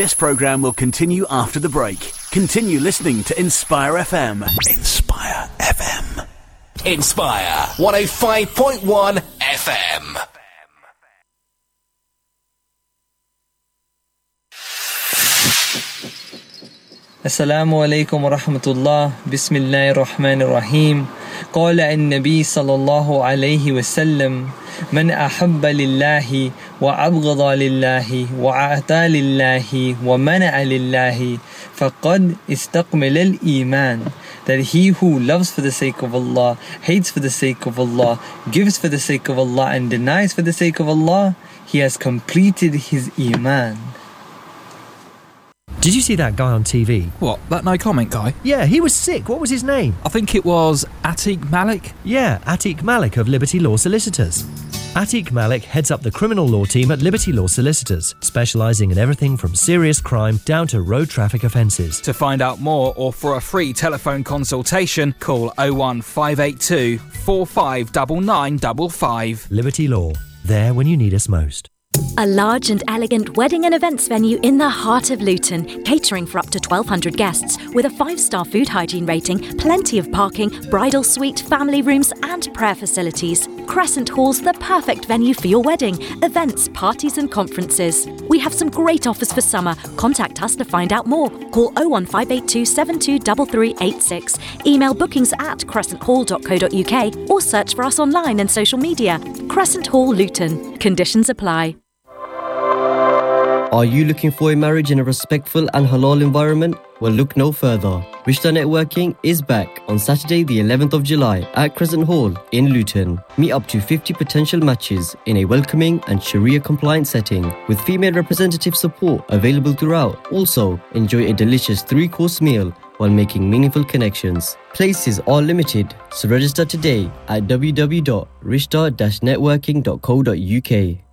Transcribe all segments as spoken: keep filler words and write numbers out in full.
This programme will continue after the break. Continue listening to Inspire F M. Inspire F M. Inspire one oh five point one F M. Assalamu alaikum wa rahmatullah. Bismillahir Rahmanir Rahim. Qala an-nabi sallallahu alayhi wa sallam, man ahabba lillahi wa abghada lillahi wa a'ta lillahi wa mana'a lillahi faqad istakmala al-iman. That he who loves for the sake of Allah, hates for the sake of Allah, gives for the sake of Allah and denies for the sake of Allah, he has completed his iman. Did you see that guy on T V? What, that no comment guy? Yeah, he was sick. What was his name? I think it was Atiq Malik. Yeah, Atiq Malik of Liberty Law Solicitors. Atiq Malik heads up the criminal law team at Liberty Law Solicitors, specialising in everything from serious crime down to road traffic offences. To find out more or for a free telephone consultation, call oh one five eight two, four five nine nine five five. Liberty Law, there when you need us most. A large and elegant wedding and events venue in the heart of Luton, catering for up to twelve hundred guests, with a five-star food hygiene rating, plenty of parking, bridal suite, family rooms and prayer facilities. Crescent Hall's the perfect venue for your wedding, events, parties and conferences. We have some great offers for summer. Contact us to find out more. Call oh one five eight two, seven two three three eight six. Email bookings at crescent hall dot co dot uk or search for us online and social media. Crescent Hall Luton. Conditions apply. Are you looking for a marriage in a respectful and halal environment? Well, look no further. Rishta Networking is back on Saturday the eleventh of July at Crescent Hall in Luton. Meet up to fifty potential matches in a welcoming and Sharia-compliant setting with female representative support available throughout. Also, enjoy a delicious three-course meal while making meaningful connections. Places are limited, so register today at w w w dot rishta dash networking dot co dot u k.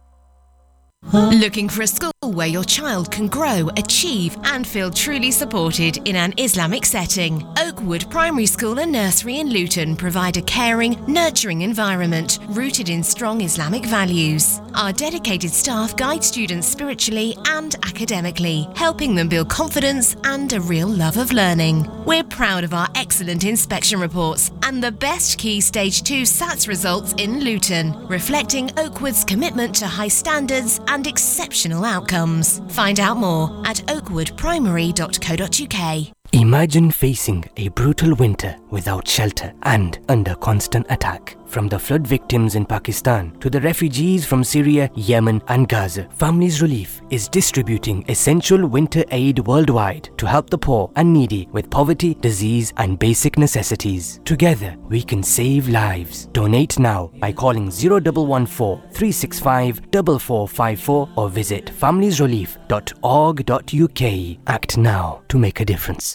Looking for a school where your child can grow, achieve and feel truly supported in an Islamic setting? Oakwood Primary School and Nursery in Luton provide a caring, nurturing environment rooted in strong Islamic values. Our dedicated staff guide students spiritually and academically, helping them build confidence and a real love of learning. We're proud of our excellent inspection reports and the best Key Stage two S A T S results in Luton, reflecting Oakwood's commitment to high standards and exceptional outcomes. Find out more at oakwood primary dot co dot u k. Imagine facing a brutal winter without shelter and under constant attack. From the flood victims in Pakistan to the refugees from Syria, Yemen and Gaza, Families Relief is distributing essential winter aid worldwide to help the poor and needy with poverty, disease and basic necessities. Together, we can save lives. Donate now by calling zero one one four, three six five, four four five four or visit families relief dot org dot u k. Act now to make a difference.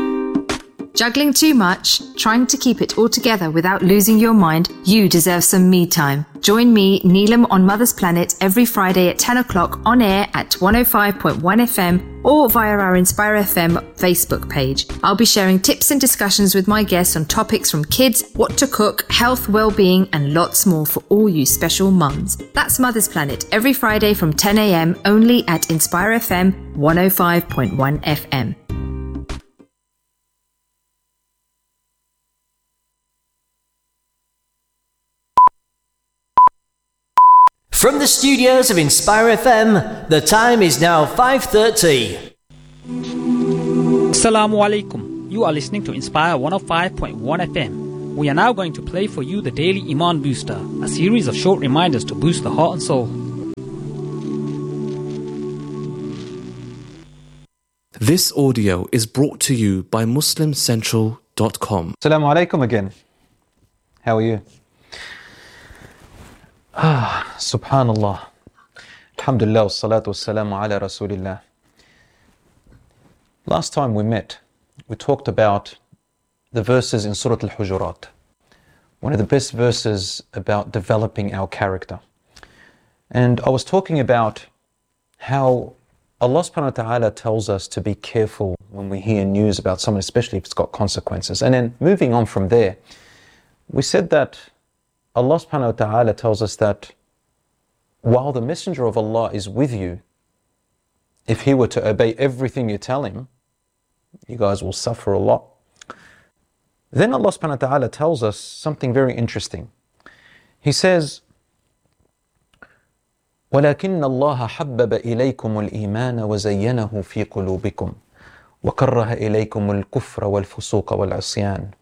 Juggling too much? Trying to keep it all together without losing your mind? You deserve some me time. Join me, Neelam, on Mother's Planet every Friday at ten o'clock on air at one oh five point one F M or via our Inspire F M Facebook page. I'll be sharing tips and discussions with my guests on topics from kids, what to cook, health, well-being and lots more for all you special mums. That's Mother's Planet every Friday from ten a m only at Inspire F M one oh five point one F M. From the studios of Inspire F M, the time is now five thirty. Assalamu alaikum. You are listening to Inspire one oh five point one F M. We are now going to play for you the Daily Iman Booster, a series of short reminders to boost the heart and soul. This audio is brought to you by muslim central dot com. Assalamu alaikum again. How are you? Ah, subhanallah. Alhamdulillah, wassalatu wassalamu ala rasulillah. Last time we met, we talked about the verses in Surah Al-Hujurat, one of the best verses about developing our character. And I was talking about how Allah subhanahu wa ta'ala tells us to be careful when we hear news about someone, especially if it's got consequences. And then moving on from there, we said that Allah subhanahu wa ta'ala tells us that while the messenger of Allah is with you, if he were to obey everything you tell him, you guys will suffer a lot. Then Allah subhanahu wa ta'ala tells us something very interesting. He says, وَلَكِنَّ اللَّهَ حَبَّبَ إِلَيْكُمُ الْإِيمَانَ وَزَيَّنَهُ فِي قُلُوبِكُمْ وَكَرَّهَ إِلَيْكُمُ الْكُفْرَ وَالْفُسُوقَ وَالْعِصْيَانَ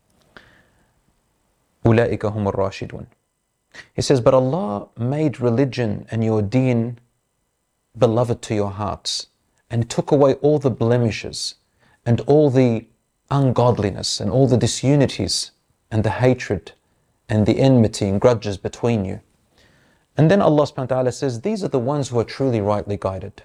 أُولَئِكَ هُمُ الرَّاشِدُونَ. He says, but Allah made religion and your deen beloved to your hearts and took away all the blemishes and all the ungodliness and all the disunities and the hatred and the enmity and grudges between you. And then Allah subhanahu wa ta'ala says, these are the ones who are truly rightly guided.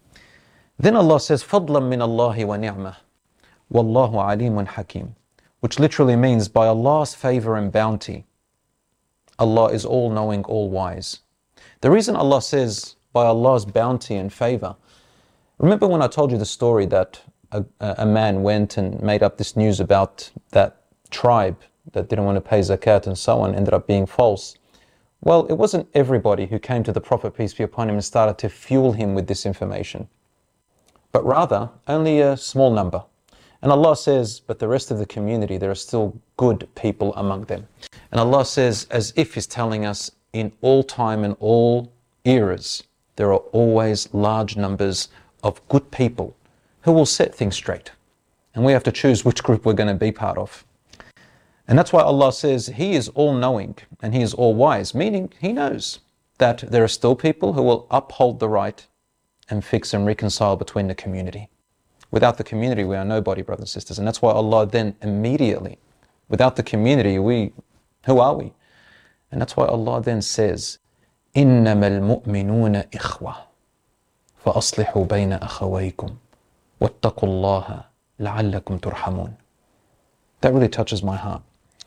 Then Allah says, فَضْلًا مِّنَ اللَّهِ وَنِعْمَةً وَاللَّهُ عَلِيمٌ حَكِيمٌ, which literally means by Allah's favor and bounty, Allah is all-knowing, all-wise. The reason Allah says by Allah's bounty and favor, remember when I told you the story that a, a man went and made up this news about that tribe that didn't want to pay zakat and so on, ended up being false. Well, it wasn't everybody who came to the Prophet, peace be upon him, and started to fuel him with this information, but rather only a small number. And Allah says, but the rest of the community, there are still good people among them. And Allah says, as if He's telling us, in all time and all eras, there are always large numbers of good people who will set things straight. And we have to choose which group we're going to be part of. And that's why Allah says He is all-knowing and He is all-wise, meaning He knows that there are still people who will uphold the right and fix and reconcile between the community. Without the community, we are nobody, brothers and sisters. And that's why Allah then immediately, without the community, we, who are we? And that's why Allah then says, إِنَّمَا الْمُؤْمِنُونَ إِخْوَةً فَأَصْلِحُوا بَيْنَ أَخَوَيْكُمْ وَاتَّقُوا اللَّهَ لَعَلَّكُمْ تُرْحَمُونَ. That really touches my heart.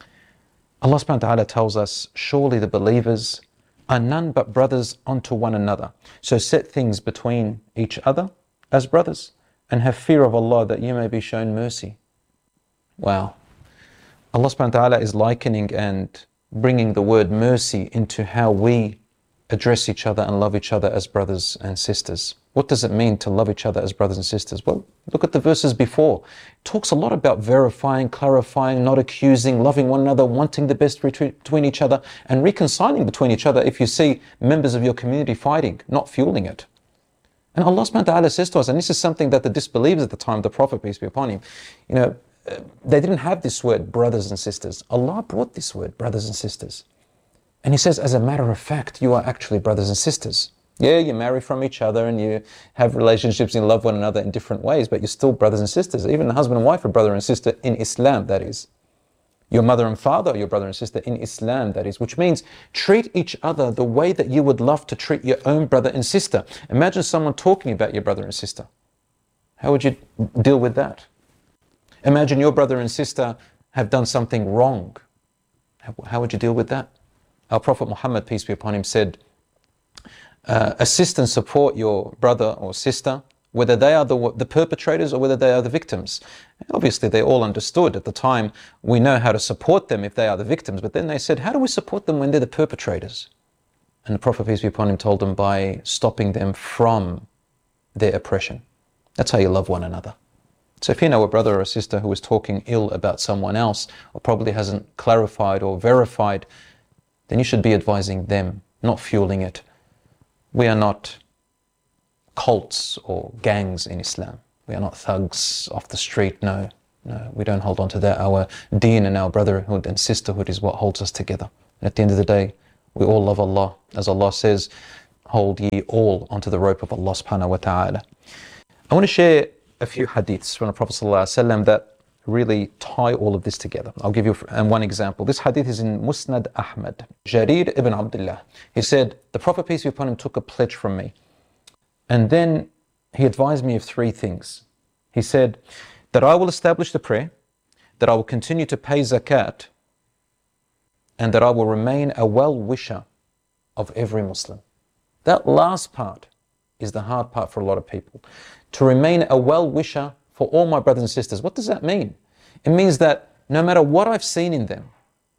Allah subhanahu wa ta'ala tells us, surely the believers are none but brothers unto one another. So set things between each other as brothers and have fear of Allah that you may be shown mercy. Wow. Allah subhanahu wa ta'ala is likening and bringing the word mercy into how we address each other and love each other as brothers and sisters. What does it mean to love each other as brothers and sisters? Well, look at the verses before. It talks a lot about verifying, clarifying, not accusing, loving one another, wanting the best between each other, and reconciling between each other if you see members of your community fighting, not fueling it. And Allah subhanahu wa ta'ala says to us, and this is something that the disbelievers at the time of the Prophet, peace be upon him, you know, they didn't have this word, brothers and sisters. Allah brought this word, brothers and sisters. And He says, as a matter of fact, you are actually brothers and sisters. Yeah, you marry from each other and you have relationships and love one another in different ways, but you're still brothers and sisters. Even a husband and wife are brother and sister in Islam, that is. Your mother and father are your brother and sister in Islam, that is. Which means treat each other the way that you would love to treat your own brother and sister. Imagine someone talking about your brother and sister. How would you deal with that? Imagine your brother and sister have done something wrong. How, how would you deal with that? Our Prophet Muhammad, peace be upon him, said, uh, assist and support your brother or sister, whether they are the, the perpetrators or whether they are the victims. Obviously, they all understood at the time, we know how to support them if they are the victims, but then they said, how do we support them when they're the perpetrators? And the Prophet, peace be upon him, told them by stopping them from their oppression. That's how you love one another. So if you know a brother or a sister who is talking ill about someone else, or probably hasn't clarified or verified, then you should be advising them, not fueling it. We are not cults or gangs in Islam. We are not thugs off the street. No, no, we don't hold on to that. Our deen and our brotherhood and sisterhood is what holds us together. And at the end of the day, we all love Allah. As Allah says, hold ye all onto the rope of Allah subhanahu wa ta'ala. I want to share a few hadiths from the Prophet sallallahu alaihi wasallam that really tie all of this together. I'll give you one example. This hadith is in Musnad Ahmad. Jarir ibn Abdullah, he said, the Prophet, peace be upon him, took a pledge from me. And then he advised me of three things. He said that I will establish the prayer, that I will continue to pay zakat, and that I will remain a well-wisher of every Muslim. That last part is the hard part for a lot of people. To remain a well-wisher for all my brothers and sisters. What does that mean? It means that no matter what I've seen in them,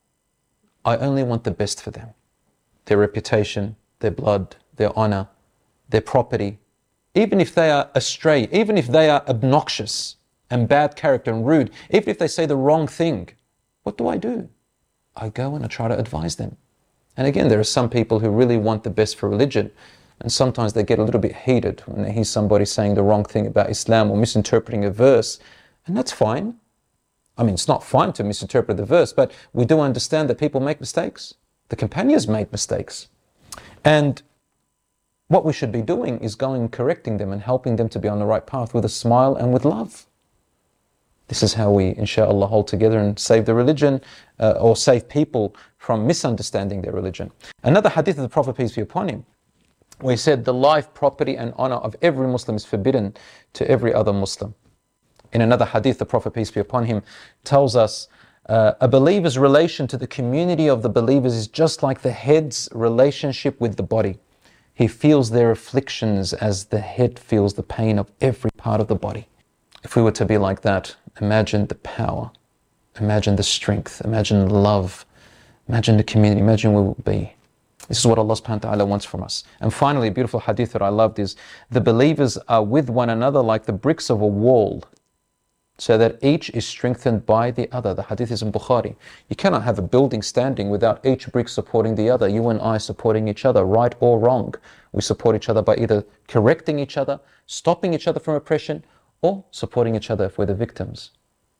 I only want the best for them. Their reputation, their blood, their honor, their property. even if they are astray, even if they are obnoxious and bad character and rude, even if they say the wrong thing, what do I do? I go and I try to advise them. And again, there are some people who really want the best for religion, and sometimes they get a little bit heated when they hear somebody saying the wrong thing about Islam or misinterpreting a verse, and that's fine. I mean, it's not fine to misinterpret the verse, but we do understand that people make mistakes. The companions made mistakes. And what we should be doing is going and correcting them and helping them to be on the right path with a smile and with love. This is how we, inshallah, hold together and save the religion uh, or save people from misunderstanding their religion. Another hadith of the Prophet, peace be upon him, where he said, the life, property and honor of every Muslim is forbidden to every other Muslim. In another hadith, the Prophet, peace be upon him, tells us uh, a believer's relation to the community of the believers is just like the head's relationship with the body. He feels their afflictions as the head feels the pain of every part of the body. If we were to be like that, imagine the power, imagine the strength, imagine the love, imagine the community, imagine where we'll be. This is what Allah subhanahu wa ta'ala wants from us. And finally, a beautiful hadith that I loved is, the believers are with one another like the bricks of a wall, so that each is strengthened by the other. The hadith is in Bukhari. You cannot have a building standing without each brick supporting the other. You and I supporting each other, right or wrong. We support each other by either correcting each other, stopping each other from oppression, or supporting each other if we're the victims.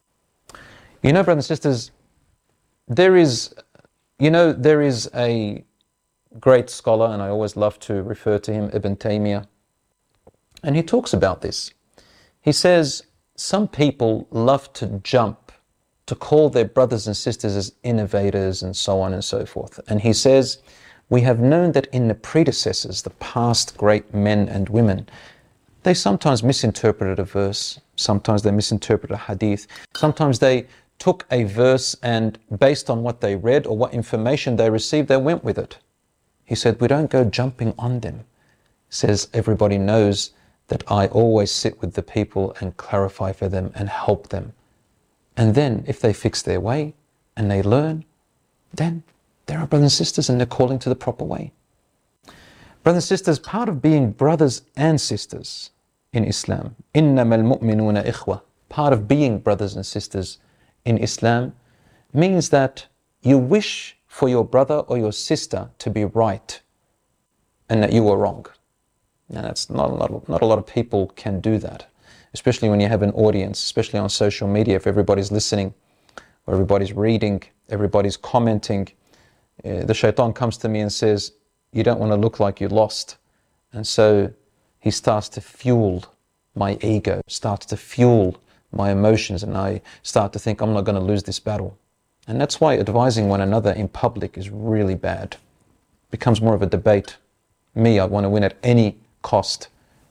You know, brothers and sisters, there is, you know, there is a great scholar, and I always love to refer to him, Ibn Taymiyyah, and he talks about this. He says, some people love to jump to call their brothers and sisters as innovators and so on and so forth. And he says, we have known that in the predecessors, the past great men and women, they sometimes misinterpreted a verse, sometimes they misinterpreted a hadith, sometimes they took a verse and based on what they read or what information they received, they went with it. He said, we don't go jumping on them. He says, everybody knows that I always sit with the people and clarify for them and help them. And then if they fix their way and they learn, then they're our brothers and sisters and they're calling to the proper way. Brothers and sisters, part of being brothers and sisters in Islam, إِنَّمَا الْمُؤْمِنُونَ إِخْوَةً, part of being brothers and sisters in Islam means that you wish for your brother or your sister to be right and that you are wrong. Now, that's not a lot of, not a lot of people can do that, especially when you have an audience, especially on social media. If everybody's listening, or everybody's reading, everybody's commenting, uh, the shaitan comes to me and says, you don't want to look like you lost. And so he starts to fuel my ego, starts to fuel my emotions, and I start to think I'm not going to lose this battle. And that's why advising one another in public is really bad. It becomes more of a debate. Me, I want to win at any cost.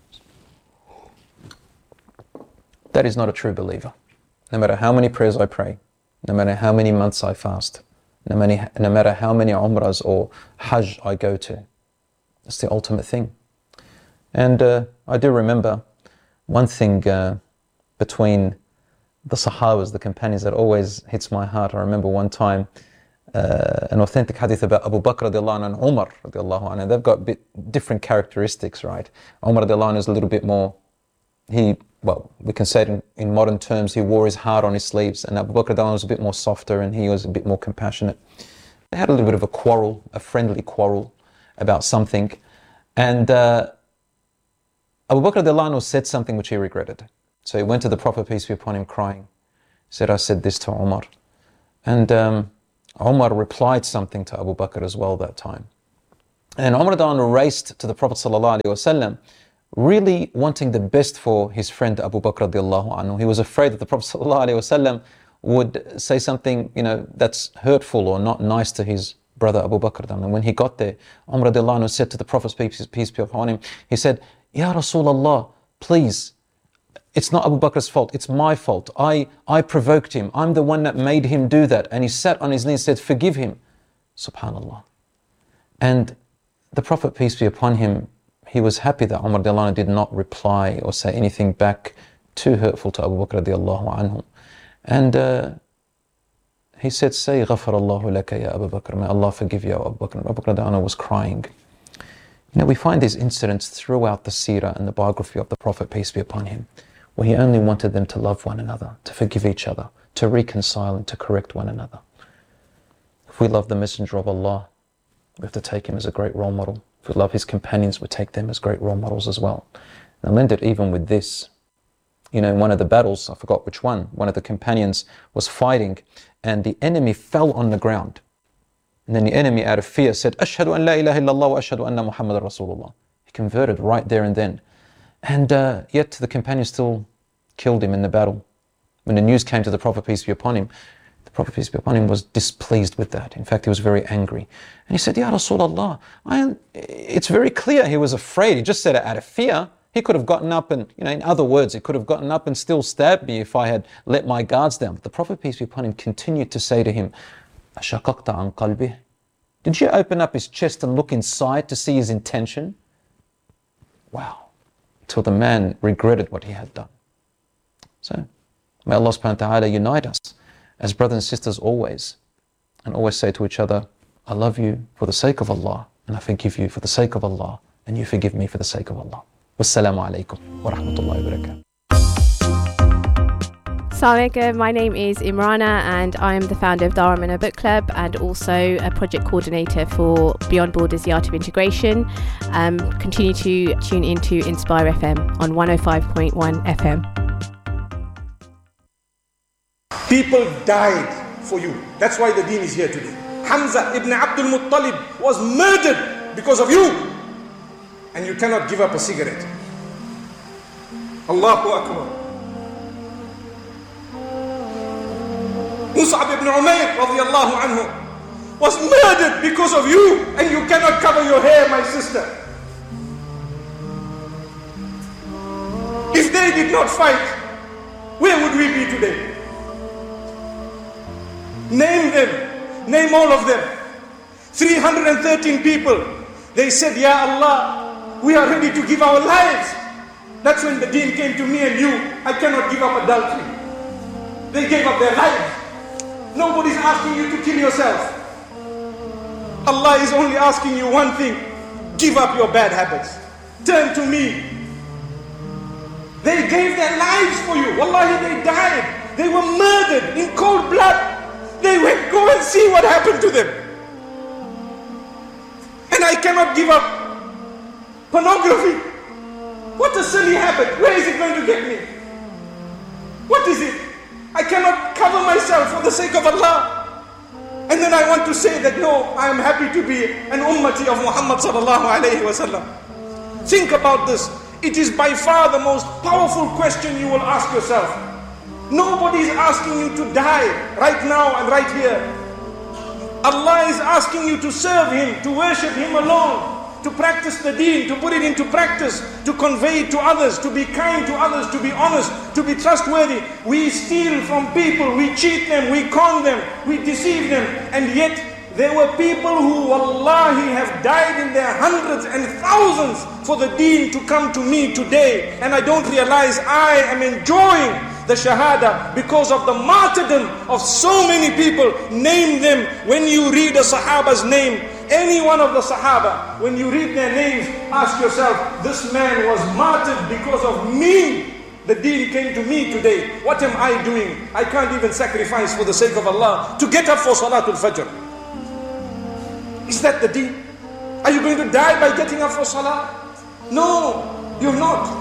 That is not a true believer. No matter how many prayers I pray, no matter how many months I fast, no, many, no matter how many umrahs or hajj I go to, that's the ultimate thing. And uh, I do remember one thing uh, between the Sahabas, the companions, that always hits my heart. I remember one time Uh, an authentic hadith about Abu Bakr radiallahu anhu and Umar radiallahu anhu. They've got a bit different characteristics, right? Umar radiallahu anhu is a little bit more, he, well, we can say it in, in modern terms, he wore his heart on his sleeves, and Abu Bakr radiallahu anhu was a bit more softer and he was a bit more compassionate. They had a little bit of a quarrel, a friendly quarrel about something, and uh, Abu Bakr radiallahu anhu said something which he regretted. So he went to the Prophet, peace be upon him, crying. He said, I said this to Umar. And um, Umar replied something to Abu Bakr as well that time. And Umar radiallahu anhu raced to the Prophet sallallahu alaihi wasallam, really wanting the best for his friend Abu Bakr radiallahu anhu. He was afraid that the Prophet sallallahu alaihi wasallam would say something, you know, that's hurtful or not nice to his brother Abu Bakr. And when he got there, Umar radiallahu anhu said to the Prophet, peace be upon him, he said, Ya Rasulullah, please, it's not Abu Bakr's fault, it's my fault. I, I provoked him. I'm the one that made him do that. And he sat on his knees and said, forgive him. Subhanallah. And the Prophet, peace be upon him, he was happy that Umar radiallahu anhu did not reply or say anything back too hurtful to Abu Bakr radiallahu anhu. And uh, he said, say, Ghafarallahu laka ya Abu Bakr, may Allah forgive you, Abu Bakr. Abu Bakr radiallahu anhu was crying. You know, we find these incidents throughout the seerah and the biography of the Prophet, peace be upon him, where he only wanted them to love one another, to forgive each other, to reconcile and to correct one another. If we love the Messenger of Allah, we have to take him as a great role model. If we love his companions, we take them as great role models as well. And lend it even with this. You know, in one of the battles, I forgot which one, one of the companions was fighting and the enemy fell on the ground. And then the enemy, out of fear, said, Ashhadu an la ilaha illallah wa ashhadu anna Muhammadan Rasulullah. He converted right there and then. And uh, yet the companion still killed him in the battle. When the news came to the Prophet, peace be upon him, the Prophet, peace be upon him, was displeased with that. In fact, he was very angry. And he said, Ya Rasulullah, I, it's very clear he was afraid. He just said it out of fear. He could have gotten up and, you know, in other words, he could have gotten up and still stabbed me if I had let my guards down. But the Prophet, peace be upon him, continued to say to him, Ashaqaqta an qalbih. Did you open up his chest and look inside to see his intention? Wow. Till the man regretted what he had done. So, may Allah subhanahu wa ta'ala unite us as brothers and sisters always, and always say to each other, I love you for the sake of Allah, and I forgive you for the sake of Allah, and you forgive me for the sake of Allah. Wassalamu alaikum wa rahmatullahi wa barakatuh. Assalamu alaikum, my name is Imrana and I am the founder of Dara Minna Book Club and also a project coordinator for Beyond Borders, the Art of Integration. Um, continue to tune into Inspire F M on one oh five point one F M. People died for you. That's why the deen is here today. Hamza ibn Abdul Muttalib was murdered because of you. And you cannot give up a cigarette. Allahu Akbar. Mus'ab ibn Umayr radiyallahu anhu was murdered because of you, and you cannot cover your hair, my sister. If they did not fight, where would we be today? Name them, name all of them. three hundred thirteen people. They said, Ya Allah, we are ready to give our lives. That's when the deen came to me and you. I cannot give up adultery. They gave up their lives. Nobody's asking you to kill yourself. Allah is only asking you one thing. Give up your bad habits. Turn to me. They gave their lives for you. Wallahi, they died. They were murdered in cold blood. They went, go and see what happened to them. And I cannot give up pornography. What a silly habit. Where is it going to get me? What is it? I cannot cover myself for the sake of Allah. And then I want to say that no, I am happy to be an ummati of Muhammad sallallahu alayhi wa sallam. Think about this. It is by far the most powerful question you will ask yourself. Nobody is asking you to die right now and right here. Allah is asking you to serve Him, to worship Him alone, to practice the deen, to put it into practice, to convey it to others, to be kind to others, to be honest, to be trustworthy. We steal from people, we cheat them, we con them, we deceive them, and yet there were people who wallahi have died in their hundreds and thousands for the deen to come to me today, and I don't realize I am enjoying the shahada because of the martyrdom of so many people. Name them. When you read a sahaba's name, any one of the sahaba, when you read their names, ask yourself, this man was martyred because of me. The deen came to me today. What am I doing? I can't even sacrifice for the sake of Allah to get up for Salatul Fajr. Is that the deen? Are you going to die by getting up for Salah? No, you're not.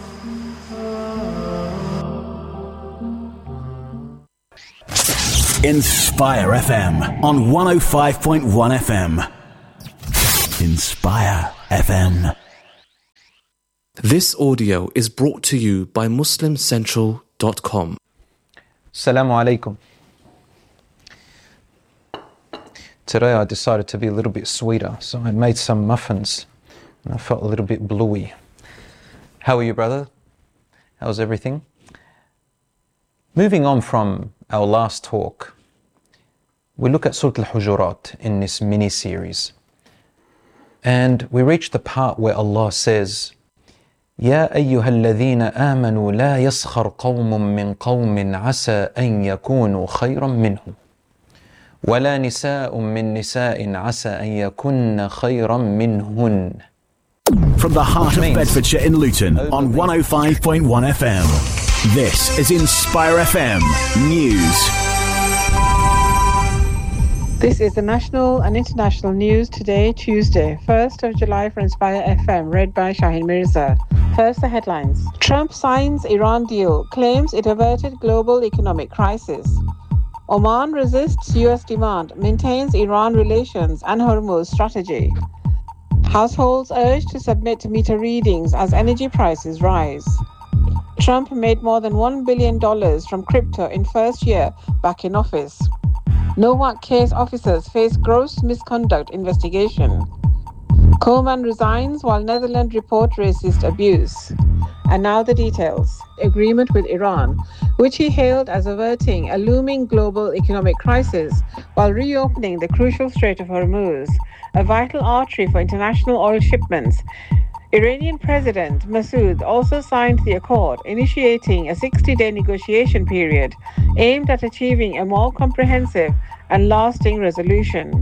Inspire F M on one oh five point one F M. Inspire F M. This audio is brought to you by Muslim Central dot com. Assalamu alaikum. Today I decided to be a little bit sweeter, so I made some muffins and I felt a little bit bluey. How are you, brother? How's everything? Moving on from our last talk, we look at Surah Al-Hujurat in this mini-series. And we reach the part where Allah says, يا أيها الذين آمنوا لا يسخر قوم من قوم عسى أن يكونوا خيرا منهم ولا نساء من نساء عسى أن يكن خيرا منهن from the heart of Bedfordshire in Luton on one oh five point one F M. This is Inspire F M News. This is the national and international news today, Tuesday, first of July for Inspire F M, read by Shaheen Mirza. First, the headlines. Trump signs Iran deal, claims it averted global economic crisis. Oman resists U S demand, maintains Iran relations and Hormuz strategy. Households urged to submit meter readings as energy prices rise. Trump made more than one billion dollars from crypto in first year back in office. Novak case officers face gross misconduct investigation. Coleman resigns while Netherlands report racist abuse. And now the details. Agreement with Iran, which he hailed as averting a looming global economic crisis while reopening the crucial Strait of Hormuz, a vital artery for international oil shipments. Iranian President Massoud also signed the accord, initiating a sixty-day negotiation period aimed at achieving a more comprehensive and lasting resolution.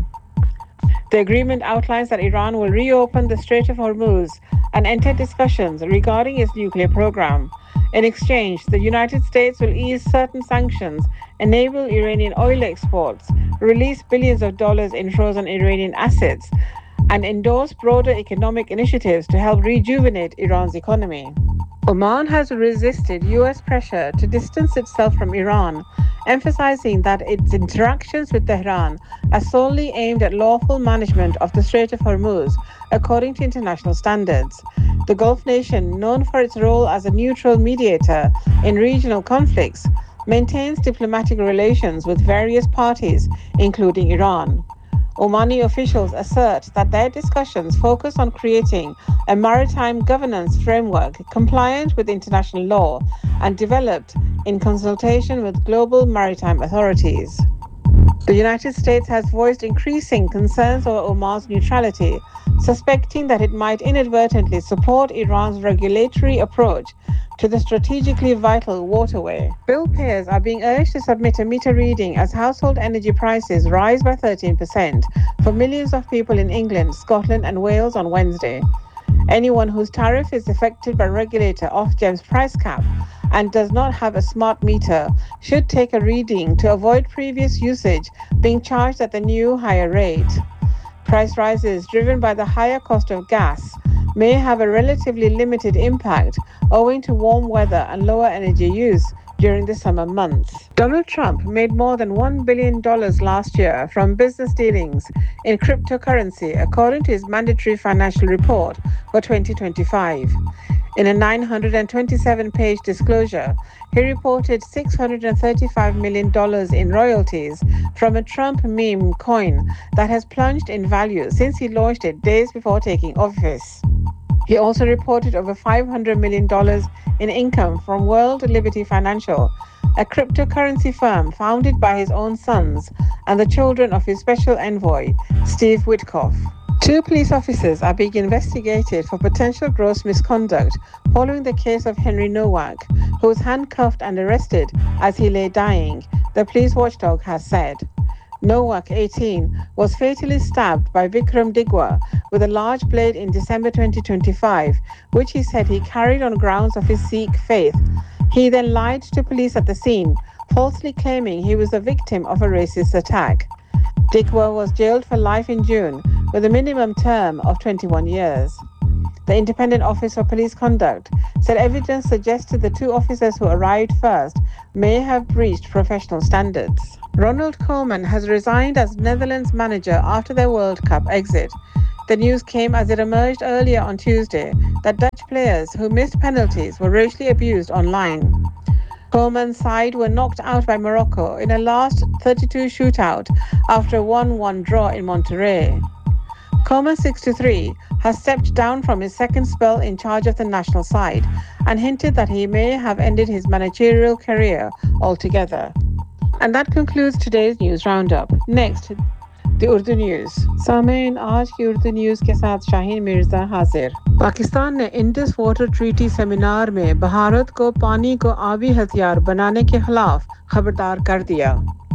The agreement outlines that Iran will reopen the Strait of Hormuz and enter discussions regarding its nuclear program. In exchange, the United States will ease certain sanctions, enable Iranian oil exports, release billions of dollars in frozen Iranian assets, and endorse broader economic initiatives to help rejuvenate Iran's economy. Oman has resisted U S pressure to distance itself from Iran, emphasizing that its interactions with Tehran are solely aimed at lawful management of the Strait of Hormuz, according to international standards. The Gulf nation, known for its role as a neutral mediator in regional conflicts, maintains diplomatic relations with various parties, including Iran. Omani officials assert that their discussions focus on creating a maritime governance framework compliant with international law and developed in consultation with global maritime authorities. The United States has voiced increasing concerns over Oman's neutrality, suspecting that it might inadvertently support Iran's regulatory approach to the strategically vital waterway. Bill payers are being urged to submit a meter reading as household energy prices rise by thirteen percent for millions of people in England, Scotland and Wales on Wednesday. Anyone whose tariff is affected by regulator Ofgem's price cap and does not have a smart meter should take a reading to avoid previous usage being charged at the new higher rate. Price rises driven by the higher cost of gas may have a relatively limited impact owing to warm weather and lower energy use during the summer months. Donald Trump made more than one billion dollars last year from business dealings in cryptocurrency, according to his mandatory financial report for twenty twenty-five. In a nine hundred twenty-seven page disclosure, he reported six hundred thirty-five million dollars in royalties from a Trump meme coin that has plunged in value since he launched it days before taking office. He also reported over five hundred million dollars in income from World Liberty Financial, a cryptocurrency firm founded by his own sons and the children of his special envoy, Steve Witkoff. Two police officers are being investigated for potential gross misconduct following the case of Henry Nowak, who was handcuffed and arrested as he lay dying, the police watchdog has said. Nowak, eighteen, was fatally stabbed by Vikram Digwa with a large blade in December twenty twenty-five, which he said he carried on grounds of his Sikh faith. He then lied to police at the scene, falsely claiming he was the victim of a racist attack. Digwa was jailed for life in June with a minimum term of twenty-one years. The Independent Office for Police Conduct said evidence suggested the two officers who arrived first may have breached professional standards. Ronald Koeman has resigned as Netherlands manager after their World Cup exit. The news came as it emerged earlier on Tuesday that Dutch players who missed penalties were racially abused online. Koeman's side were knocked out by Morocco in a last thirty-two shootout after a one one draw in Monterrey. Koeman, sixty-three, has stepped down from his second spell in charge of the national side and hinted that he may have ended his managerial career altogether. And that concludes today's news roundup. Next, the Urdu News. सामेन आज की Urdu news के साथ शाहीन मिर्ज़ा हाजिर। पाकिस्तान ने Indus water treaty seminar में भारत को पानी को आबी हथियार बनाने के खिलाफ खबरदार कर दिया।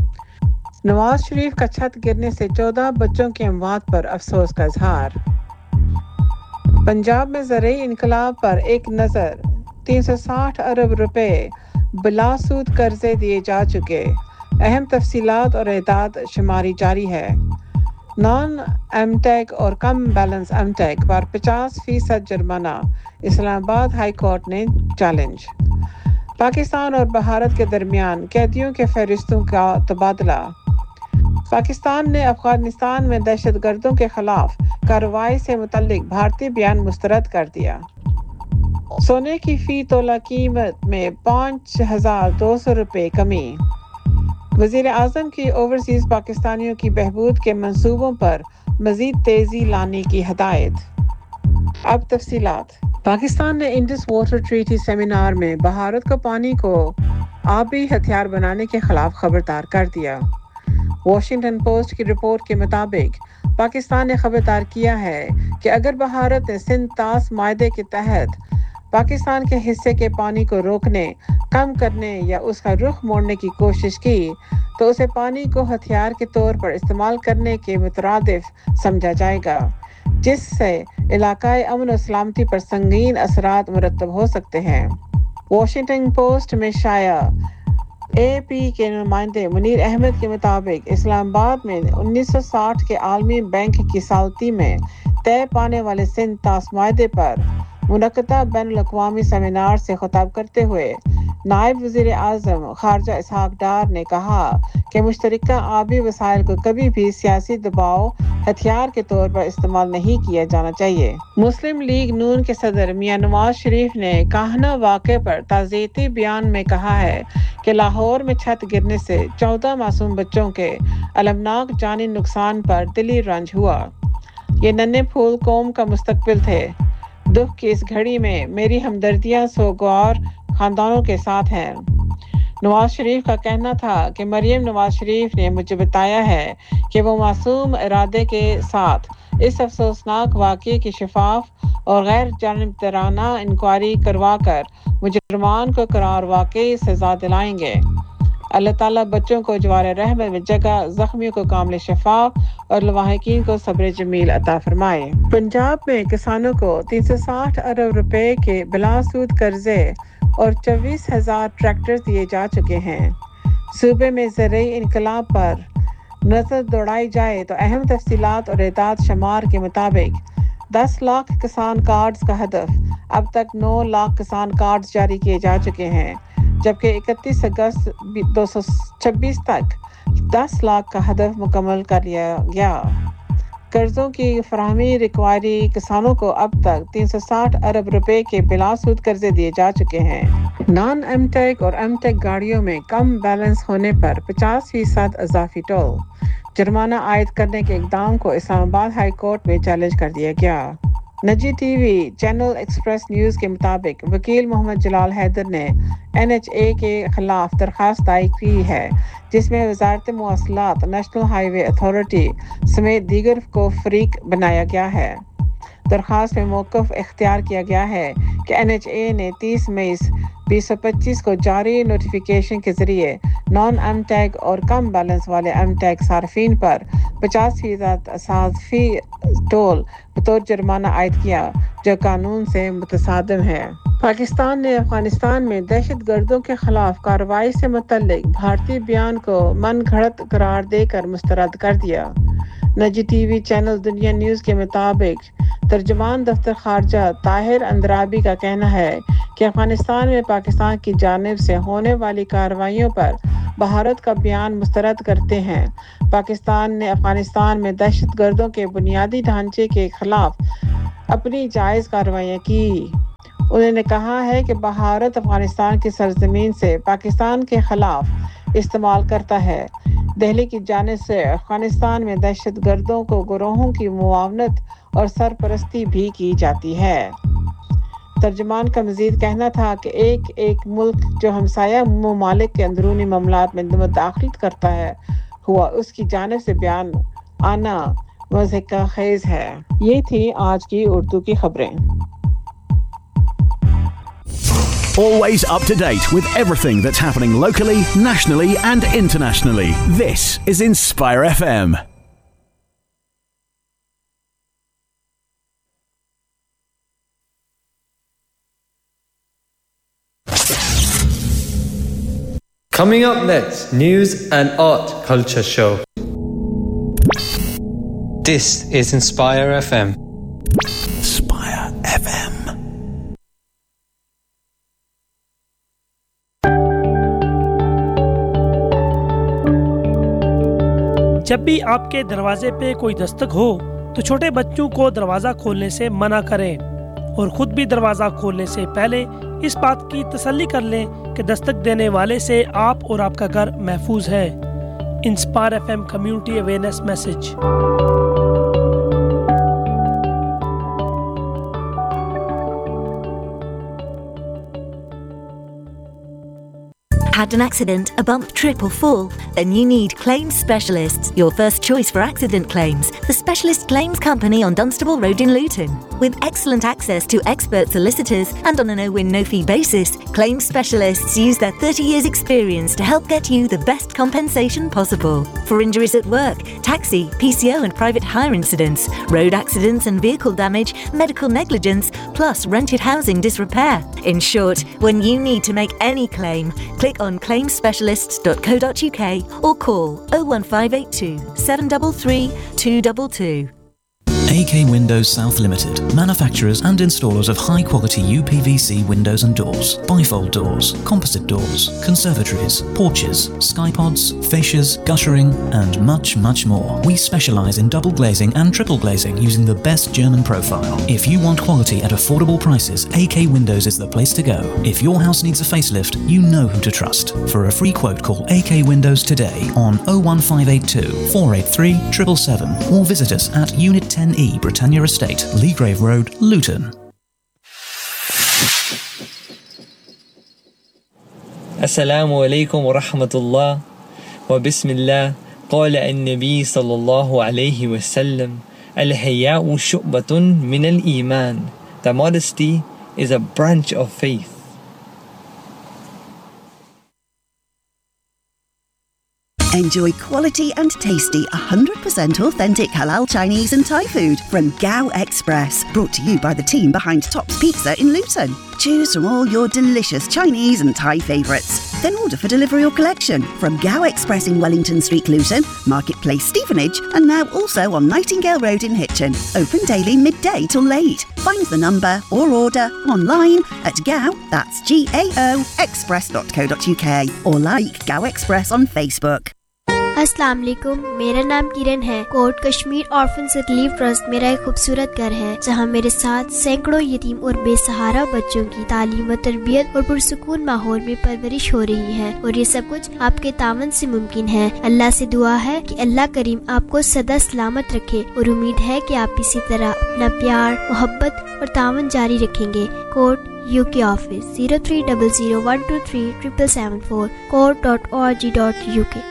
नवाज शरीफ का छत गिरने से चौदह बच्चों की अमवात पर अफसोस का इजहार। पंजाब में ज़रई इनकलाब पर एक नज़र तीन सौ साठ अरब रुपए बिलासूद कर्जे दिए जा चुके अहम तफसीलात और एदाद शुमारी जारी है नॉन एमटेक और कम बैलेंस एमटेक पर पचास फीसद जुर्माना इस्लामाबाद हाई कोर्ट ने चैलेंज पाकिस्तान और भारत के दरमियान कैदियों के फहरिस्तों का तबादला पाकिस्तान ने अफगानिस्तान में दहशतगर्दों के खिलाफ कार्रवाई से मुतल्लिक भारतीय बयान मुस्तरद कर दिया सोने की फी तोला कीमत में पाँच हजार दो सौ रुपये कमी वज़ीर आज़म की ओवरसीज़ पाकिस्तानियों की बहबूद के मंसूबों पर मज़ीद तेज़ी लाने की हदायत अब तफसीलात पाकिस्तान ने इंडस वाटर ट्रीटी सेमिनार में भारत को पानी को आबी हथियार बनाने के खिलाफ खबरदार कर दिया वॉशिंगटन पोस्ट की रिपोर्ट के मुताबिक पाकिस्तान ने खबरदार किया है कि अगर भारत ने सिंध तास मायदे के तहत पाकिस्तान के हिस्से के पानी को रोकने कम करने या उसका रुख मोड़ने की कोशिश की तो उसे पानी को हथियार के तौर पर इस्तेमाल करने के मुतरादिफ समझा जाएगा जिससे इलाकाई अमन और सलामती पर संगीन असरात मुरतब हो सकते हैं वॉशिंगटन पोस्ट में शाया ए पी के नुमाइंदे मुनीर अहमद के मुताबिक इस्लामाबाद में उन्नीस सौ साठ के आलमी बैंक की सालती में तय पाने वाले सिंध तास मायदे पर मुनक़दा बैनुल-अक़वामी सेमिनार से खिताब करते हुए नायब वज़ीर आज़म खारजा इसहाक डार ने कहा कि मुश्तरका आबी वसाइल को कभी भी सियासी दबाव हथियार के तौर पर इस्तेमाल नहीं किया जाना चाहिए मुस्लिम लीग नून के सदर मियां नवाज शरीफ ने काहना वाक़े पर ताज़ियती बयान में कहा है कि लाहौर में छत गिरने से चौदह मासूम बच्चों के अलमनाक जानी नुकसान पर दिली रंज हुआ ये नन्हे फूल कौम का मुस्तकबिल थे दुख की इस घड़ी में मेरी हमदर्दियां सोगवार खानदानों के साथ हैं नवाज शरीफ का कहना था कि मरियम नवाज शरीफ ने मुझे बताया है कि वो मासूम इरादे के साथ इस अफसोसनाक वाक़ये की शफाफ और गैर जानिबदाराना इंक्वायरी करवा कर मुजरमान को करार वाक़ई सज़ा दिलाएंगे अल्लाह ताला बच्चों को जवार रहमत में जगह ज़ख्मियों को कामिल शफा और लवाहिकीन को सब्र जमील अता फरमाए पंजाब में किसानों को तीन सौ साठ अरब रुपए के बिलासूद कर्जे और चौबीस हजार ट्रैक्टर दिए जा चुके हैं सूबे में ज़रई इनकलाब पर नज़र दौड़ाई जाए तो अहम तफसीलात और एदाद शुमार के मुताबिक दस लाख किसान कार्ड्स का हदफ अब तक नौ लाख किसान कार्ड्स जारी किए जा चुके हैं जबकि इकतीस अगस्त दो हज़ार छब्बीस तक दस लाख का हदफ मुकम्मल कर लिया गया कर्जों की फराहमी रिक्वायरी किसानों को अब तक तीन सौ साठ अरब रुपए के बिलासूद कर्जे दिए जा चुके हैं नॉन एमटेक और एमटेक गाड़ियों में कम बैलेंस होने पर पचास फीसद इजाफी टोल जुर्माना आयद करने के इक़दाम को इस्लामाबाद हाई कोर्ट में चैलेंज कर दिया गया नजी टीवी चैनल एक्सप्रेस न्यूज़ के मुताबिक वकील मोहम्मद जलाल हैदर ने एन एच ए के खिलाफ दरख्वास्त दायर की है जिसमें वजारत मवासलात नेशनल हाईवे अथॉरिटी समेत दीगर को फरीक बनाया गया है दरख्वास्त में मौक़िफ़ इख्तियार किया गया है कि एन एच ए ने तीस मई बीस सौ पच्चीस को जारी नोटिफिकेशन के ज़रिए नॉन एम टैग और कम बैलेंस वाले एम टैग सार्फिन पर पचास फीसद असाफ़ी टोल बतौर जुर्माना आयद किया जो कानून से मुतसादिम है पाकिस्तान ने अफगानिस्तान में दहशतगर्दों के खिलाफ कार्रवाई से मुतल्लिक भारतीय बयान को मनगढ़ंत करार देकर मुस्तरद कर दिया नजी टीवी चैनल दुनिया न्यूज़ के मुताबिक तर्जुमान दफ्तर खारजा ताहिर अंद्राबी का कहना है कि अफगानिस्तान में पाकिस्तान की जानिब से होने वाली कार्रवाइयों पर भारत का बयान मुस्तरद करते हैं पाकिस्तान ने अफगानिस्तान में दहशतगर्दों के बुनियादी ढांचे के खिलाफ अपनी जायज़ कार्रवाइयाँ की उन्होंने कहा है कि भारत अफगानिस्तान की सरजमीन से पाकिस्तान के खिलाफ इस्तेमाल करता है दिल्ली की जानिब से अफगानिस्तान में दहशतगर्दों को गिरोहों की मुआवनत और सरपरस्ती भी की जाती है तर्जुमान का मजीद कहना था कि एक एक मुल्क जो हमसाया ममालिक के अंदरूनी मामलात में मुदाखिल करता है हुआ उसकी जानिब से बयान आना मज़हका खेज है ये थी आज की उर्दू की खबरें Always up to date with everything that's happening locally, nationally and internationally. This is Inspire F M. Coming up next, news and art culture show. This is Inspire F M. Inspire F M. जब भी आपके दरवाजे पे कोई दस्तक हो तो छोटे बच्चों को दरवाज़ा खोलने से मना करें और खुद भी दरवाज़ा खोलने से पहले इस बात की तसल्ली कर लें कि दस्तक देने वाले से आप और आपका घर महफूज है। Inspire FM community awareness message. Had an accident, a bump, trip or fall? Then you need Claims Specialists, your first choice for accident claims. The Specialist Claims Company on Dunstable Road in Luton. With excellent access to expert solicitors and on a no-win, no-fee basis, Claims Specialists use their thirty years experience to help get you the best compensation possible. For injuries at work, taxi, P C O and private hire incidents, road accidents and vehicle damage, medical negligence, plus rented housing disrepair. In short, when you need to make any claim, click on claims specialists dot co dot uk or call oh one five eight two, seven three three, two two two. A K Windows South Limited, manufacturers and installers of high-quality U P V C windows and doors, bifold doors, composite doors, conservatories, porches, skypods, fascias, guttering, and much, much more. We specialise in double glazing and triple glazing using the best German profile. If you want quality at affordable prices, A K Windows is the place to go. If your house needs a facelift, you know who to trust. For a free quote, call A K Windows today on oh one five eight two, four eight three, seven seven seven or visit us at Unit ten E Britannia Estate, Leagrave Road, Luton. Assalamu alaikum wa rahmatullah wa bismillah. قال النبي صلى الله عليه وسلم الحياء شعبة من الإيمان. The modesty is a branch of faith. Enjoy quality and tasty one hundred percent authentic halal Chinese and Thai food from Gao Express. Brought to you by the team behind Tops Pizza in Luton. Choose from all your delicious Chinese and Thai favourites. Then order for delivery or collection from Gao Express in Wellington Street, Luton, Marketplace, Stevenage, and now also on Nightingale Road in Hitchin. Open daily midday till late. Find the number or order online at Gao, that's G A O, express dot co dot uk or like Gao Express on Facebook. अस्सलाम वालेकुम, मेरा नाम किरण है। Coat Kashmir orphans relief trust मेरा एक खूबसूरत घर है जहां मेरे साथ सैकड़ों यतीम और बेसहारा बच्चों की तालीम व तरबियत और पुरसुकून माहौल में परवरिश हो रही है और ये सब कुछ आपके तावन से मुमकिन है। अल्लाह से दुआ है कि अल्लाह करीम आपको सदा सलामत रखे और उम्मीद है कि आप इसी तरह अपना प्यार, मोहब्बत और तावन जारी रखेंगे। Coat UK office zero three zero zero one two three seven seven seven four coat dot org dot uk.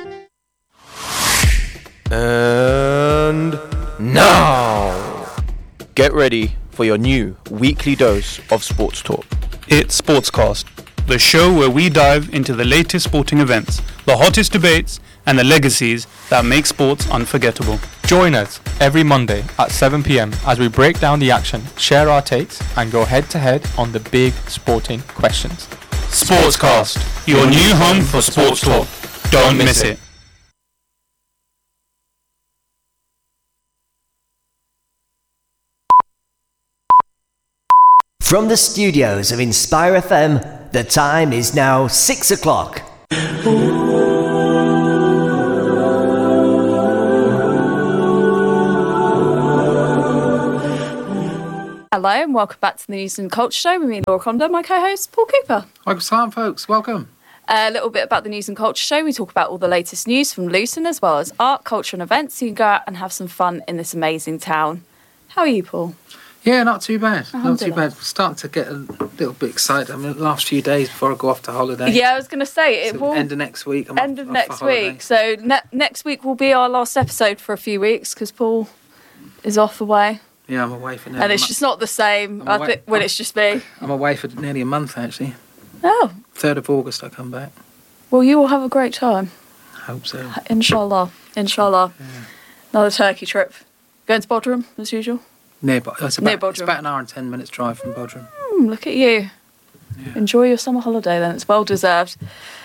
And now, get ready for your new weekly dose of sports talk. It's Sportscast, the show where we dive into the latest sporting events, the hottest debates, and the legacies that make sports unforgettable. Join us every Monday at seven p.m. as we break down the action, share our takes, and go head-to-head on the big sporting questions. Sportscast, your new home for sports talk. Don't miss it. From the studios of Inspire F M, the time is now six o'clock. Hello and welcome back to the News and Culture Show with me, Laura Condor, my co-host, Paul Cooper. Welcome, Salam, folks. Welcome. A little bit about the News and Culture Show. We talk about all the latest news from Luton as well as art, culture and events. So you can go out and have some fun in this amazing town. How are you, Paul? Yeah, not too bad. Not too bad. We're starting to get a little bit excited. I mean, the last few days before I go off to holiday. Yeah, I was going to say it so will end of next week. I'm end off, of off next for holiday. week. So ne- next week will be our last episode for a few weeks because Paul is off away. Yeah, I'm away for nearly and it's a month. just not the same. I think will it's just be. I'm away for nearly a month actually. Oh. Third of August I come back. Well, you will have a great time. Hope so. Inshallah. Inshallah. Yeah. Another Turkey trip. Going to Bodrum as usual. Near, Bo- it's, about, Near Bodrum. it's about an hour and ten minutes drive from Bodrum. Mm, look at you. Yeah. Enjoy your summer holiday then. It's well deserved.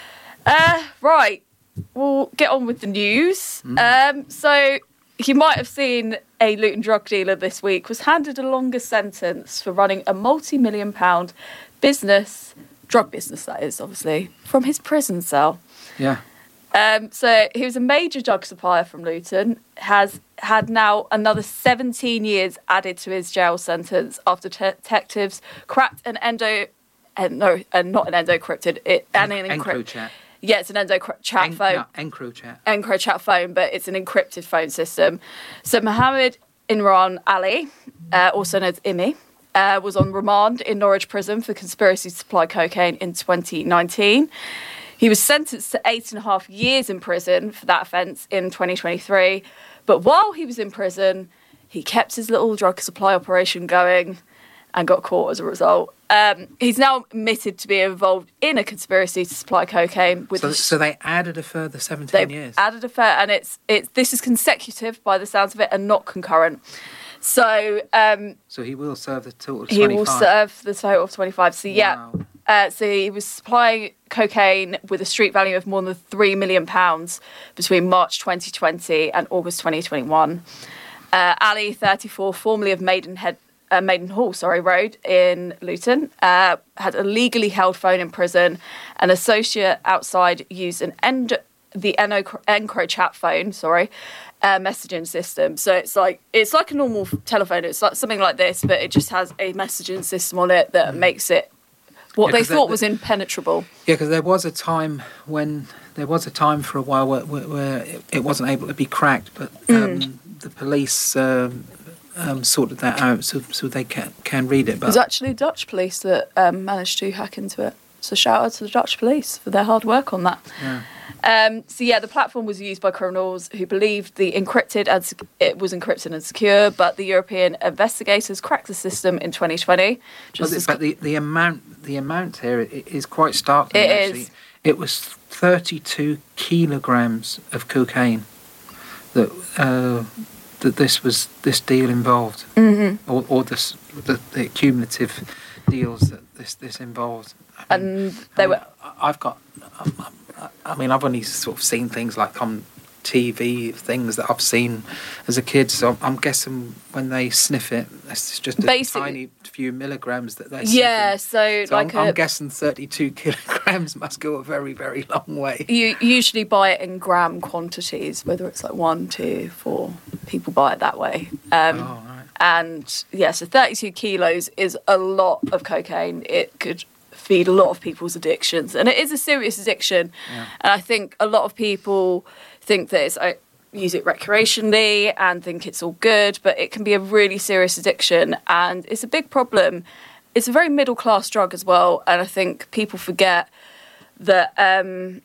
Uh, right, we'll get on with the news. Mm. Um, so you might have seen a Luton drug dealer this week was handed a longer sentence for running a multi-million pound business, drug business that is, obviously, from his prison cell. Yeah. Um, so he was a major drug supplier from Luton, has had now another seventeen years added to his jail sentence after te- detectives cracked an endo... Uh, no, uh, not an endocrypted. It, an, an encrypted... EncroChat. Yeah, it's an EncroChat En- phone. No, EncroChat. EncroChat phone, but it's an encrypted phone system. So Mohammed Imran Ali, uh, also known as Imi, uh, was on remand in Norwich Prison for conspiracy to supply cocaine in twenty nineteen. He was sentenced to eight and a half years in prison for that offence in twenty twenty-three. But while he was in prison, he kept his little drug supply operation going and got caught as a result. Um, he's now admitted to be involved in a conspiracy to supply cocaine. With so, the, so they added a further seventeen they've years. Added a fair, and it's it's this is consecutive by the sounds of it, and not concurrent. So um, so he will serve the total of twenty-five. He will serve the total of twenty-five. So yeah, Wow. uh, so he was supplying cocaine with a street value of more than three million pounds between March twenty twenty and August twenty twenty-one. Uh, Ali, thirty-four, formerly of Maidenhead. Uh, Maidenhall, sorry, Road in Luton, uh, had a legally held phone in prison. An associate outside used an end, the EncroChat phone, sorry, uh, messaging system. So it's like it's like a normal telephone. It's like something like this, but it just has a messaging system on it that mm. makes it what yeah, they thought was impenetrable. Yeah, because there was a time when there was a time for a while where, where, where it, it wasn't able to be cracked, but um, mm. the police. Um, Um, sorted that out so so they can can read it. But it was actually Dutch police that um, managed to hack into it. So shout out to the Dutch police for their hard work on that. Yeah. Um, so yeah, the platform was used by criminals who believed the encrypted and sec- it was encrypted and secure, but the European investigators cracked the system in twenty twenty. But, the, but the, the amount the amount here is quite stark. It actually. is. It was thirty-two kilograms of cocaine that. Uh, that this was this deal involved, mm-hmm. or, or this, the, the cumulative deals that this this involved. I mean, and they I mean, were. I've got. I mean, I've only sort of seen things like on T V, things that I've seen as a kid. So I'm guessing when they sniff it, it's just a Basically, tiny few milligrams that they. Yeah, so, so like I'm, a, I'm guessing thirty-two kilograms must go a very very long way. You usually buy it in gram quantities, whether it's like one, two, four. People buy it that way. Um, oh, right. And yeah, so thirty-two kilos is a lot of cocaine. It could feed a lot of people's addictions, and it is a serious addiction. Yeah. And I think a lot of people think that it's, I use it recreationally and think it's all good, but it can be a really serious addiction, and it's a big problem. It's a very middle class drug as well, and I think people forget that um,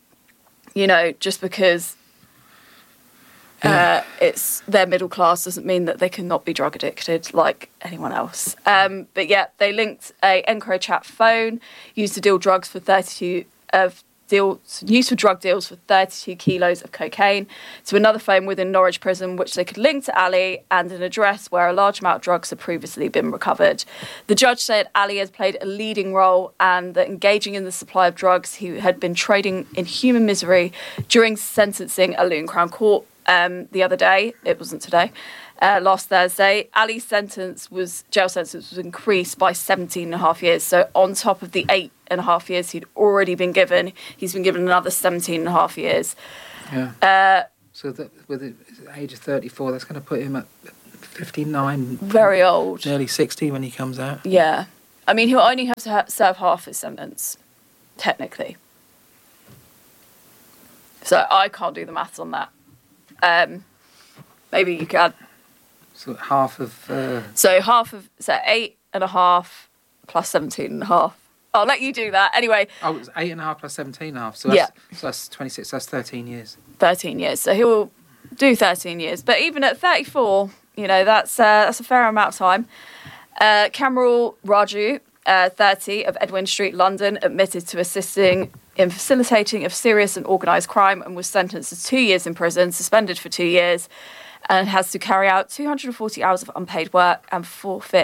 you know, just because Uh, it's their middle class doesn't mean that they cannot be drug addicted like anyone else. Um, but yeah, they linked a EncroChat phone used to deal drugs for thirty-two of deals used for drug deals for thirty-two kilos of cocaine to another phone within Norwich Prison, which they could link to Ali, and an address where a large amount of drugs had previously been recovered. The judge said Ali has played a leading role and that engaging in the supply of drugs, he had been trading in human misery during sentencing at Luton Crown Court. Um, the other day, it wasn't today, uh, last Thursday, Ali's sentence was, jail sentence was increased by seventeen and a half years. So on top of the eight and a half years he'd already been given, he's been given another seventeen and a half years. Yeah. Uh, so that, with the age of thirty-four, that's going to put him at fifty-nine. Very old. Nearly sixty when he comes out. Yeah. I mean, he'll only have to ha- serve half his sentence, technically. So I can't do the maths on that. Um, maybe you could. So half of. Uh... So half of so eight and a half plus seventeen and a half. I'll let you do that anyway. Oh, it was eight and a half plus seventeen and a half. So that's, yeah. So that's twenty-six. So that's thirteen years. Thirteen years. So he'll do thirteen years. But even at thirty-four, you know, that's uh, that's a fair amount of time. Uh, Kamal Raju, uh, thirty, of Edwin Street, London, admitted to assisting in facilitating of serious and organised crime and was sentenced to two years in prison, suspended for two years, and has to carry out two hundred forty hours of unpaid work and forfeit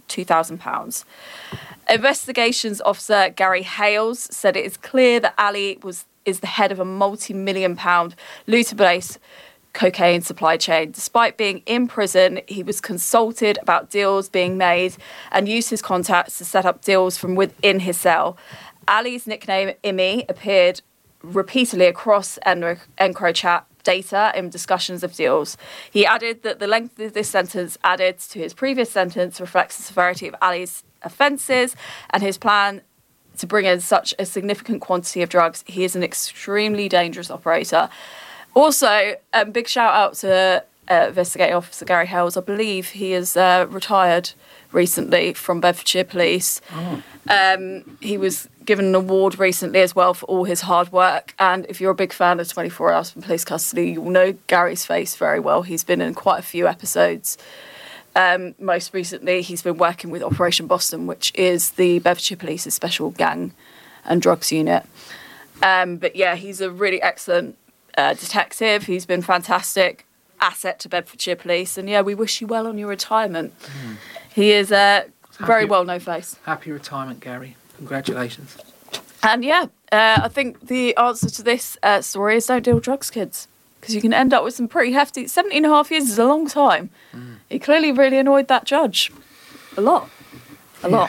two thousand pounds. Investigations officer Gary Hales said it is clear that Ali was is the head of a multi-million pound Luton-based cocaine supply chain. Despite being in prison, he was consulted about deals being made and used his contacts to set up deals from within his cell. Ali's nickname, Imi, appeared repeatedly across EncroChat data in discussions of deals. He added that the length of this sentence added to his previous sentence reflects the severity of Ali's offences and his plan to bring in such a significant quantity of drugs. He is an extremely dangerous operator. Also, a um, big shout out to uh, Investigating Officer Gary Hales. I believe he is uh, retired recently from Bedfordshire Police. Oh. Um, he was given an award recently as well for all his hard work. And if you're a big fan of twenty-four hours from Police Custody, you'll know Gary's face very well. He's been in quite a few episodes. Um, most recently, he's been working with Operation Boston, which is the Bedfordshire Police's special gang and drugs unit. Um, but yeah, he's a really excellent uh, detective. He's been fantastic asset to Bedfordshire Police. And yeah, we wish you well on your retirement. Mm. He is a very Happy- well-known face. Happy retirement, Gary. Congratulations. And yeah, uh, I think the answer to this uh, story is don't deal drugs, kids. Because you can end up with some pretty hefty... seventeen and a half years is a long time. Mm. He clearly really annoyed that judge. A lot. A Yeah. lot.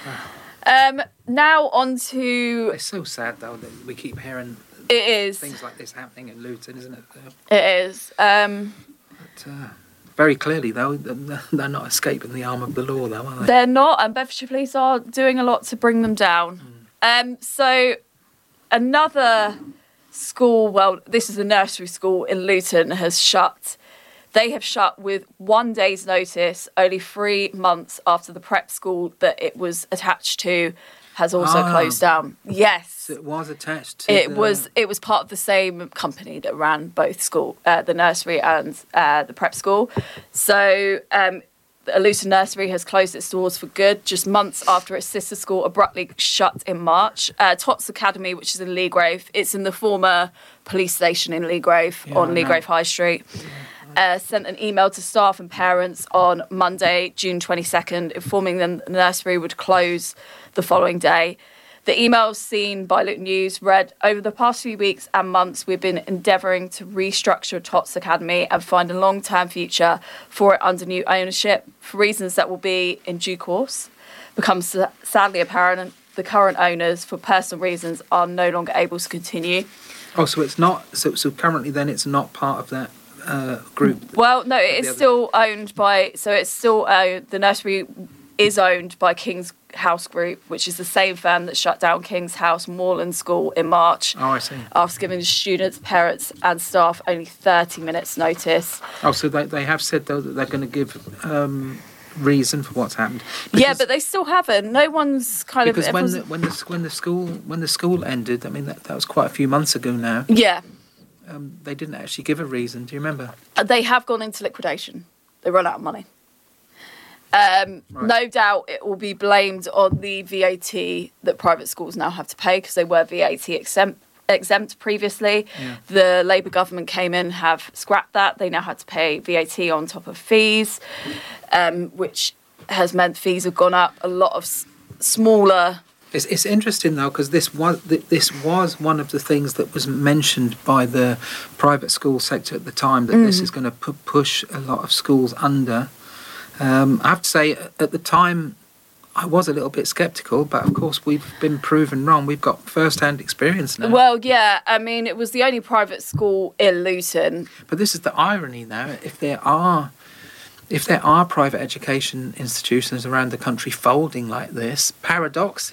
Um, now on to... It's so sad, though, that we keep hearing It is. things like this happening in Luton, isn't it? Uh, It is. Um, but, uh, very clearly, though, th- they're not escaping the arm of the law, though, are they? They're not, and Bedfordshire Police are doing a lot to bring them down. Um, so, another school, well, this is a nursery school in Luton, has shut. They have shut with one day's notice, only three months after the prep school that it was attached to has also Ah. closed down. Yes. So it was attached to It the- was it was part of the same company that ran both school, uh, the nursery and uh, the prep school. So um, the Luton Nursery has closed its doors for good just months after its sister school abruptly shut in March. Uh, Tots Academy, which is in Leagrave, it's in the former police station in Leagrave Yeah, on I know. Leagrave High Street. Uh, sent an email to staff and parents on Monday, June twenty-second, informing them the nursery would close the following day. The email seen by Luton News read, over the past few weeks and months, we've been endeavouring to restructure Tots Academy and find a long-term future for it under new ownership for reasons that will be, in due course, becomes sadly apparent. The current owners, for personal reasons, are no longer able to continue. Oh, so it's not... So, so currently, then, it's not part of that uh, group? Well, no, it The is other- still owned by, so it's still, uh, the nursery is owned by King's House Group, which is the same firm that shut down King's House Moorland School in March. Oh, I see. After giving students, parents and staff only thirty minutes notice. Oh, so they, they have said, though, that they're going to give um, reason for what's happened. yeah, but they still haven't. No one's kind Because of... when everyone's- the, when the when the school when the school ended, I mean that, that was quite a few months ago now. Yeah. Um, they didn't actually give a reason. Do you remember? They have gone into liquidation. They run out of money. Um, Right. No doubt it will be blamed on the V A T that private schools now have to pay because they were V A T exempt, exempt previously. Yeah. The Labour government came in, have scrapped that. They now had to pay V A T on top of fees, um, which has meant fees have gone up. A lot of s- smaller... It's, it's interesting though because this was th- this was one of the things that was mentioned by the private school sector at the time that this Mm. is going to pu- push a lot of schools under. Um, I have to say, at the time, I was a little bit sceptical, but of course we've been proven wrong. We've got first-hand experience now. Well, yeah, I mean, it was the only private school in Luton. But this is the irony now. If there are, if there are private education institutions around the country folding like this, paradox.